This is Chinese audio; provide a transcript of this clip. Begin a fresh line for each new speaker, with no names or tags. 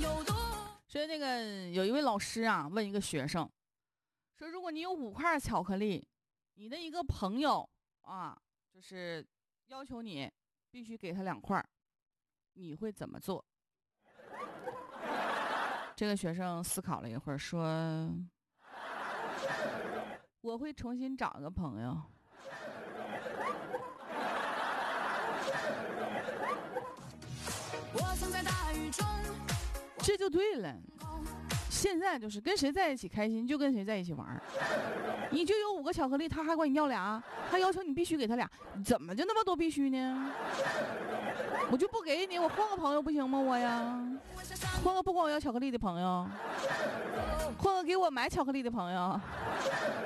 所以那个有一位老师啊，问一个学生说，如果你有5块巧克力，你的一个朋友啊，就是要求你必须给他2块，你会怎么做？这个学生思考了一会儿说，我会重新找个朋友。我曾在大雨中，这就对了。现在就是跟谁在一起开心就跟谁在一起玩，你就有5个巧克力，他还管你要俩，他要求你必须给他俩，怎么就那么多必须呢？我就不给你，我换个朋友不行吗？我呀，换个不管我要巧克力的朋友，换个给我买巧克力的朋友。